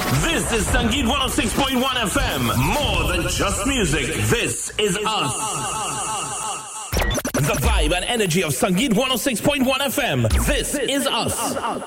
This is Sangeet 106.1 FM. More than just music. This is us. The vibe and energy of Sangeet 106.1 FM. This is us.